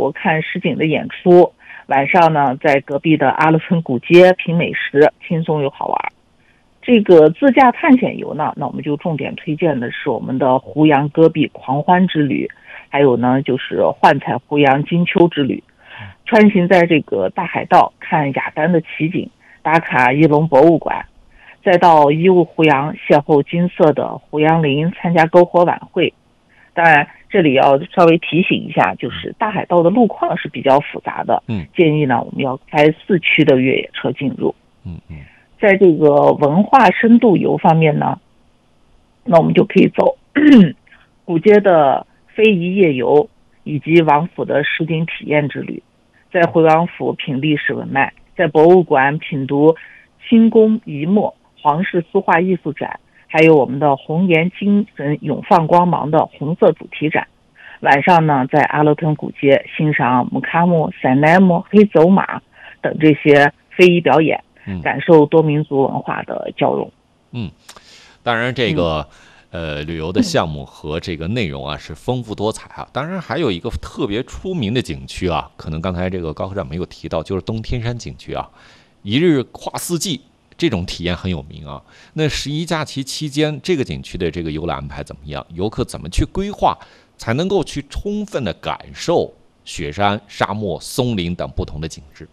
午看实景的演出，晚上呢在隔壁的阿勒村古街品美食，轻松又好玩。这个自驾探险游呢，那我们就重点推荐的是我们的湖阳戈壁狂欢之旅，还有呢就是幻彩湖阳金秋之旅。穿行在这个大海道，看雅丹的奇景，打卡翼龙博物馆，再到义乌湖阳邂逅金色的湖阳林，参加篝火晚会。当然这里要稍微提醒一下，就是大海道的路况是比较复杂的，建议呢我们要开4驱的越野车进入。在这个文化深度游方面呢，那我们就可以走古街的非遗夜游，以及王府的实景体验之旅，在回王府品历史文脉，在博物馆品读清宫遗墨、皇室书画艺术展，还有我们的红颜精神永放光芒的红色主题展。晚上呢，在阿勒吞古街欣赏姆卡姆、塞奈姆、黑走马等这些非遗表演，感受多民族文化的交融。 当然这个旅游的项目和这个内容啊是丰富多彩啊。当然还有一个特别出名的景区啊，可能刚才这个高科长没有提到，就是东天山景区啊，一日跨4季这种体验很有名啊。那11假期期间，这个景区的这个游览安排怎么样？游客怎么去规划，才能够去充分的感受雪山、沙漠、松林等不同的景致？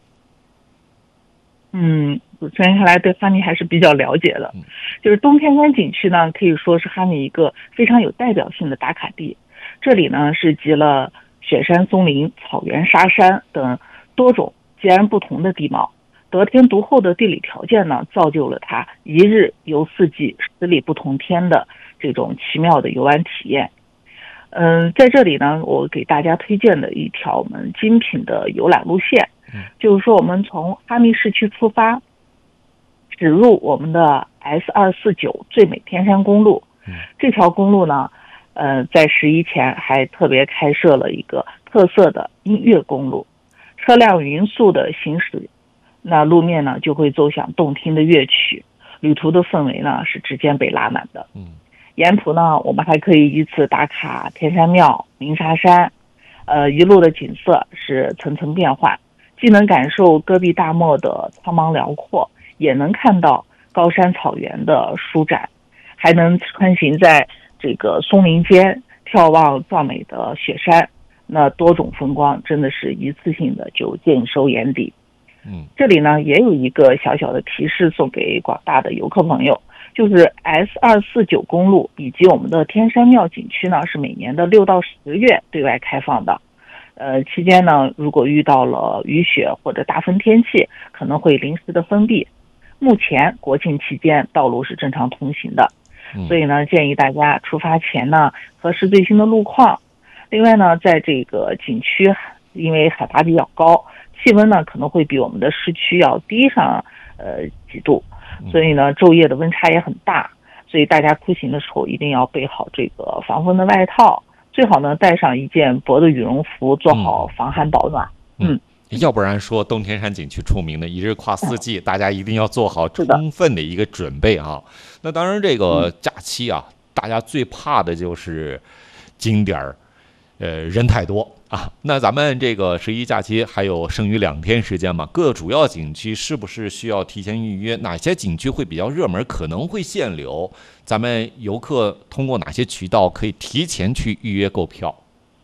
主持人看来对哈密还是比较了解的。就是东天山景区呢，可以说是哈密一个非常有代表性的打卡地。这里呢是集了雪山、松林、草原、沙山等多种截然不同的地貌，得天独厚的地理条件呢，造就了它一日游4季、10里不同天的这种奇妙的游玩体验。在这里呢，我给大家推荐的一条我们精品的游览路线，就是说我们从哈密市区出发，驶入我们的 S249 最美天山公路。这条公路呢，在11前还特别开设了一个特色的音乐公路，车辆匀速的行驶，那路面呢就会奏响动听的乐曲，旅途的氛围呢是直接被拉满的。沿途呢，我们还可以依次打卡天山庙、鸣沙山，一路的景色是层层变换，既能感受戈壁大漠的苍茫辽阔，也能看到高山草原的舒展，还能穿行在这个松林间，眺望壮美的雪山，那多种风光真的是一次性的就尽收眼底。这里呢也有一个小小的提示送给广大的游客朋友，就是 S249 公路以及我们的天山庙景区呢是每年的6到10月对外开放的。期间呢，如果遇到了雨雪或者大风天气，可能会临时的封闭。目前国庆期间道路是正常通行的，所以呢，建议大家出发前呢核实最新的路况。另外呢，在这个景区，因为海拔比较高，气温呢可能会比我们的市区要低上几度，所以呢昼夜的温差也很大，所以大家出行的时候一定要备好这个防风的外套，最好呢带上一件薄的羽绒服，做好防寒保暖。 要不然说东天山景区出名的一日跨4季，大家一定要做好充分的一个准备啊。那当然这个假期啊，大家最怕的就是景点人太多啊。那咱们这个11假期还有剩余2天时间嘛，各主要景区是不是需要提前预约？哪些景区会比较热门，可能会限流？咱们游客通过哪些渠道可以提前去预约购票？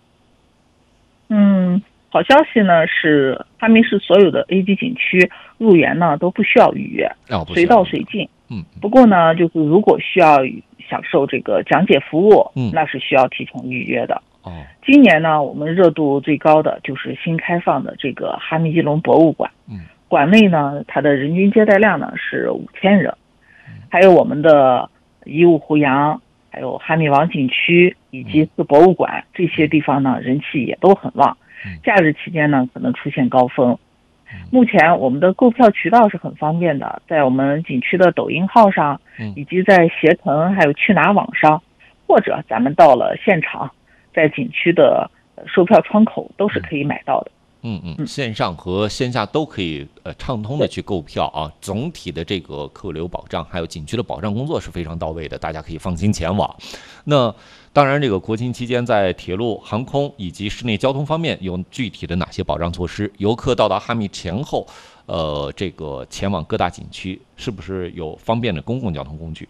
好消息呢是哈密市所有的 A 级景区入园呢都不需要预约，随到随进。不过呢，就是如果需要享受这个讲解服务，那是需要提前预约的。今年呢，我们热度最高的就是新开放的这个哈密翼龙博物馆。馆内呢，它的人均接待量呢是5000人，还有我们的义乌湖阳，还有哈密王景区以及4博物馆，这些地方呢人气也都很旺。假日期间呢可能出现高峰。目前我们的购票渠道是很方便的，在我们景区的抖音号上，以及在携程还有去哪儿网上，或者咱们到了现场，在景区的售票窗口都是可以买到的。 线上和线下都可以畅通的去购票啊。总体的这个客流保障还有景区的保障工作是非常到位的，大家可以放心前往。那当然，这个国庆期间在铁路、航空以及室内交通方面有具体的哪些保障措施？游客到达哈密前后，这个前往各大景区是不是有方便的公共交通工具？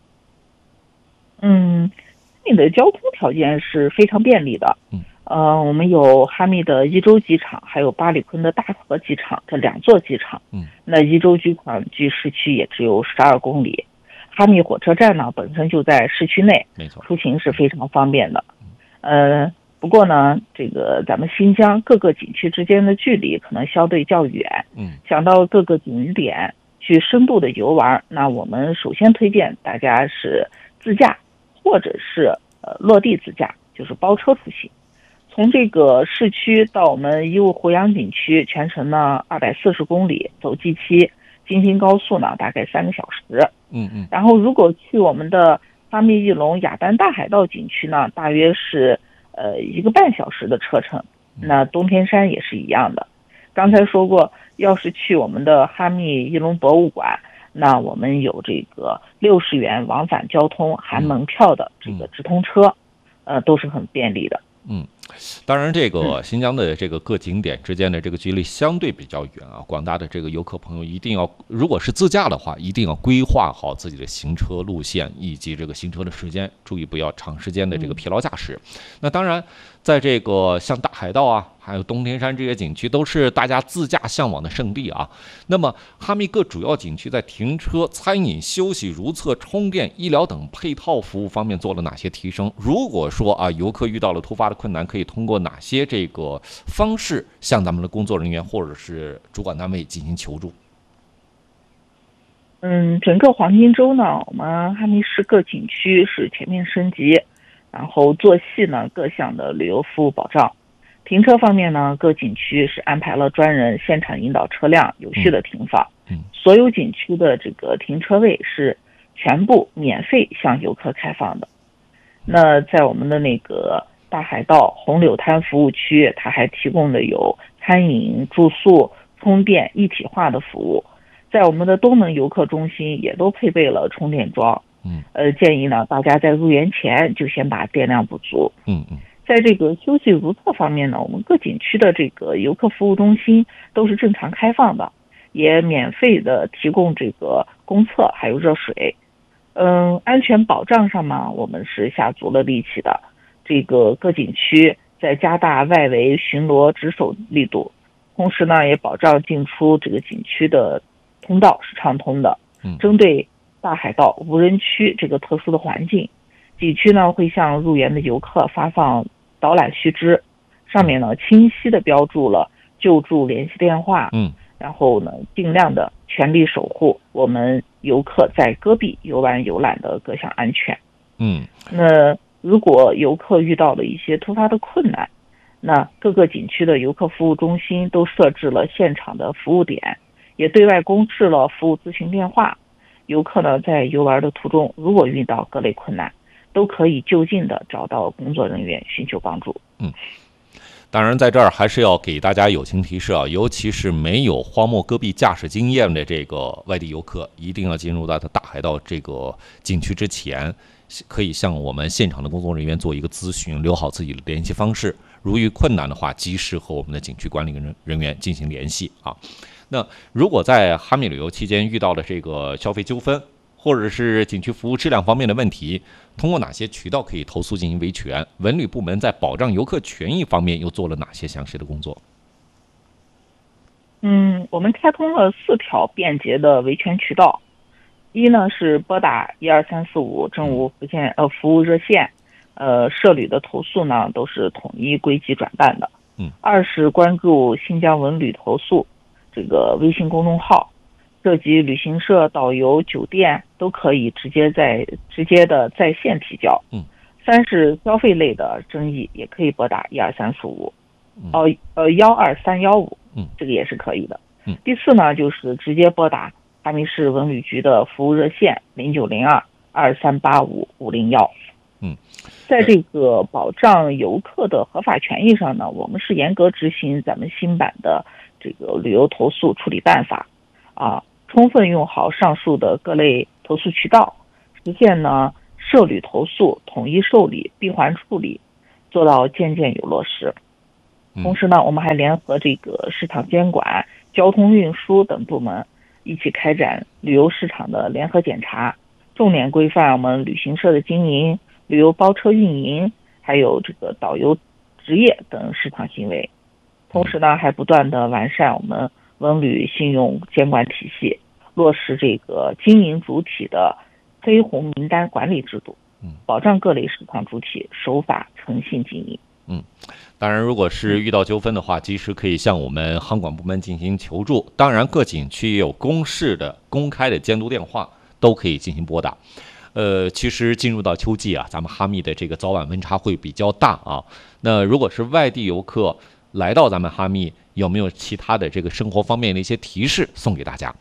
哈密的交通条件是非常便利的。我们有哈密的伊州机场，还有巴里坤的大河机场，这2座机场。那伊州机场距市区也只有12公里。哈密火车站呢，本身就在市区内， 没错， 出行是非常方便的。不过呢，这个咱们新疆各个景区之间的距离可能相对较远。想到各个景点去深度的游玩，那我们首先推荐大家是自驾，或者是落地自驾，就是包车出行。从这个市区到我们伊乌胡杨景区，全程呢240公里，走 G7，京津高速呢大概3个小时。然后如果去我们的哈密翼龙雅丹大海盗景区呢，大约是1个半小时的车程。那东天山也是一样的。刚才说过，要是去我们的哈密翼龙博物馆，那我们有这个60元往返交通含门票的这个直通车，都是很便利的。 当然，这个新疆的这个各景点之间的这个距离相对比较远啊，广大的这个游客朋友一定要，如果是自驾的话，一定要规划好自己的行车路线以及这个行车的时间，注意不要长时间的这个疲劳驾驶。那当然，在这个像大海盗啊，还有东天山这些景区都是大家自驾向往的圣地啊。那么哈密各主要景区在停车、餐饮、休息、如厕、充电、医疗等配套服务方面做了哪些提升？如果说啊，游客遇到了突发的困难，可以通过哪些这个方式向咱们的工作人员或者是主管单位进行求助？ 整个黄金周呢，我们哈密市各景区是全面升级，然后做细呢各项的旅游服务保障。停车方面呢，各景区是安排了专人现场引导车辆有序的停放。所有景区的这个停车位是全部免费向游客开放的。那在我们的那个大海盗红柳滩服务区，它还提供了有餐饮、住宿、充电一体化的服务。在我们的东门游客中心也都配备了充电桩。建议呢大家在入园前就先把电量补足。在这个休息如厕方面呢，我们各景区的这个游客服务中心都是正常开放的，也免费的提供这个公厕还有热水。安全保障上嘛，我们是下足了力气的。这个各景区在加大外围巡逻值守力度，同时呢也保障进出这个景区的通道是畅通的。针对大海盗无人区这个特殊的环境，景区呢会向入园的游客发放导览须知，上面呢清晰的标注了救助联系电话。然后呢尽量的全力守护我们游客在戈壁游玩游览的各项安全。那如果游客遇到了一些突发的困难，那各个景区的游客服务中心都设置了现场的服务点，也对外公示了服务咨询电话。游客呢在游玩的途中，如果遇到各类困难，都可以就近的找到工作人员寻求帮助。 当然在这儿还是要给大家友情提示啊，尤其是没有荒漠戈壁驾驶经验的这个外地游客，一定要进入到大海盗这个景区之前，可以向我们现场的工作人员做一个咨询，留好自己的联系方式，如遇困难的话及时和我们的景区管理人员进行联系啊。那如果在哈密旅游期间遇到了这个消费纠纷，或者是景区服务质量方面的问题，通过哪些渠道可以投诉进行维权？文旅部门在保障游客权益方面又做了哪些详细的工作？ 我们开通了4条便捷的维权渠道。一呢是拨打12345政务服务热线，涉旅的投诉呢都是统一归集转办的。二是关注新疆文旅投诉这个微信公众号，涉及旅行社、导游、酒店都可以直接的在线提交。三是消费类的争议也可以拨打12345， 12315，这个也是可以的。第四呢就是直接拨打哈密市文旅局的服务热线09022385-501。 在这个保障游客的合法权益上呢，我们是严格执行咱们新版的这个旅游投诉处理办法啊，充分用好上述的各类投诉渠道，实现呢涉旅投诉统一受理、闭环处理，做到件件有落实。同时呢，我们还联合这个市场监管、交通运输等部门一起开展旅游市场的联合检查，重点规范我们旅行社的经营、旅游包车运营，还有这个导游职业等市场行为。同时呢，还不断的完善我们文旅信用监管体系，落实这个经营主体的黑红名单管理制度，保障各类市场主体守法诚信经营。 当然，如果是遇到纠纷的话，及时可以向我们航管部门进行求助。当然，各景区也有公示的、公开的监督电话，都可以进行拨打。其实进入到秋季啊，咱们哈密的这个早晚温差会比较大啊。那如果是外地游客来到咱们哈密，有没有其他的这个生活方面的一些提示送给大家？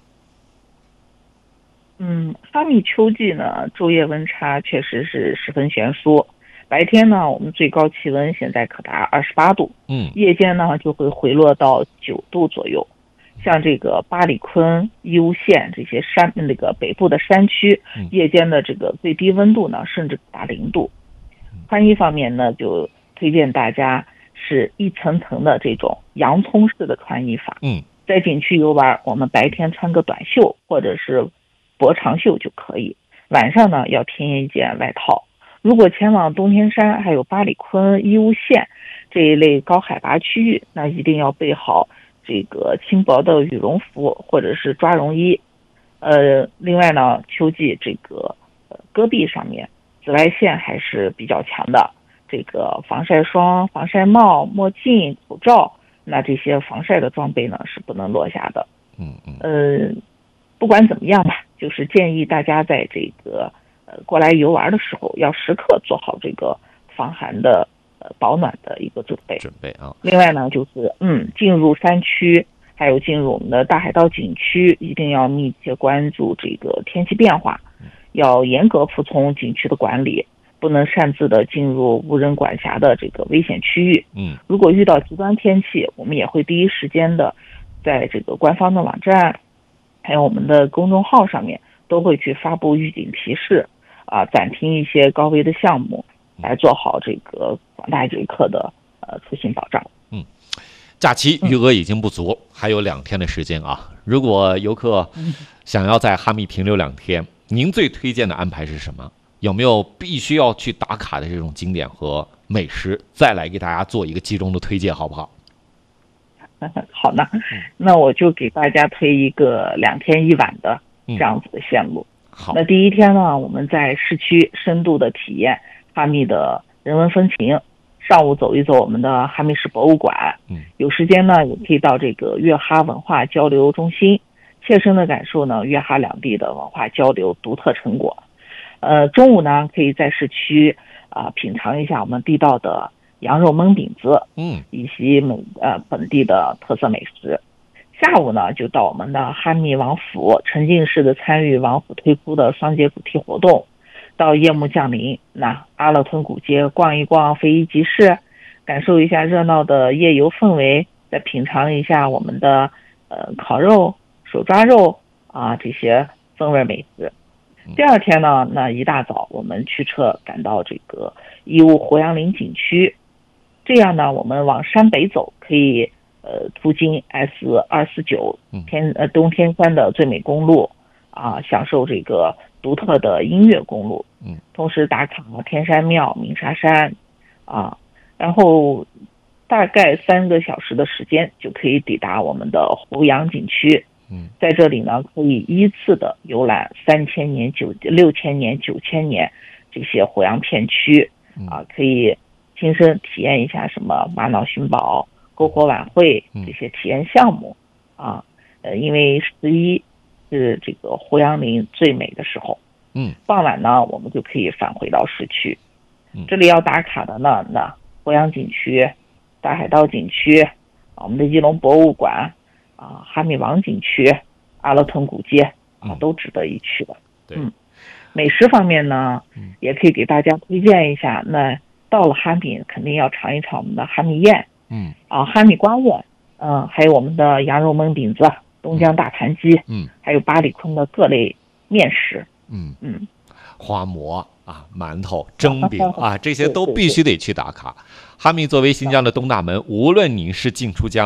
哈密秋季呢，昼夜温差确实是十分悬殊。白天呢，我们最高气温现在可达28度，夜间呢就会回落到9度左右。像这个巴里坤、义乌县这些那个北部的山区，夜间的这个最低温度呢，甚至达0度。穿衣方面呢，就推荐大家是一层层的这种洋葱式的穿衣法。在景区游玩，我们白天穿个短袖或者是薄长袖就可以，晚上呢要添一件外套。如果前往冬天山还有巴里坤、义乌县这一类高海拔区域，那一定要备好这个轻薄的羽绒服或者是抓绒衣。另外呢，秋季这个戈壁上面紫外线还是比较强的，这个防晒霜、防晒帽、墨镜、口罩，那这些防晒的装备呢是不能落下的。不管怎么样吧，就是建议大家在这个过来游玩的时候，要时刻做好这个防寒的保暖的一个准备啊。 另外呢，就是进入山区，还有进入我们的大海盗景区，一定要密切关注这个天气变化，要严格服从景区的管理，不能擅自的进入无人管辖的这个危险区域。如果遇到极端天气，我们也会第一时间的在这个官方的网站，还有我们的公众号上面都会去发布预警提示暂停一些高危的项目，来做好这个广大游客的出行保障。 假期余额已经不足，还有2天的时间啊。如果游客想要在哈密停留2天，您最推荐的安排是什么？有没有必须要去打卡的这种景点和美食？再来给大家做一个集中的推荐，好不好？ 好呢，那我就给大家推一个2天1晚的这样子的线路。 好， 那第一天呢，我们在市区深度的体验哈密的人文风情，上午走一走我们的哈密市博物馆，有时间呢也可以到这个粤哈文化交流中心，切身的感受呢粤哈两地的文化交流独特成果。中午呢可以在市区品尝一下我们地道的羊肉焖饼子，以及本地的特色美食。下午呢就到我们的哈密王府，沉浸式的参与王府推估的双节主题活动。到夜幕降临，那阿勒吞古街逛一逛非遗集市，感受一下热闹的夜游氛围，再品尝一下我们的烤肉、手抓肉这些风味美食。第二天呢，那一大早我们驱车赶到这个义乌活羊岭景区，这样呢我们往山北走，可以途经 S249东天山的最美公路享受这个独特的音乐公路，同时打卡天山庙、鸣沙山然后大概3个小时的时间就可以抵达我们的胡杨景区。在这里呢，可以依次的游览3000年、6000年、9000年这些胡杨片区可以亲身体验一下什么玛瑙寻宝、篝火晚会这些体验项目因为11是这个胡杨林最美的时候。傍晚呢，我们就可以返回到市区。这里要打卡的呢，那胡杨景区、大海盗景区我们的义隆博物馆哈密王景区、阿勒吞古街都值得一去的。 美食方面呢，也可以给大家推荐一下。那到了哈密，肯定要尝一尝我们的哈密宴，哈密瓜宴，还有我们的羊肉焖饼子、东江大盘鸡，还有八里坤的各类面食， 花馍啊、馒头、蒸饼啊，这些都必须得去打卡。哈密作为新疆的东大门，无论您是进出疆